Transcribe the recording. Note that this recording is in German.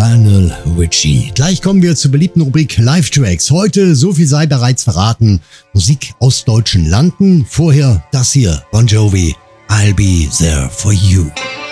Lionel Richie. Gleich kommen wir zur beliebten Rubrik Live-Tracks. Heute, so viel sei bereits verraten, Musik aus deutschen Landen. Vorher das hier, Bon Jovi, I'll Be There For You.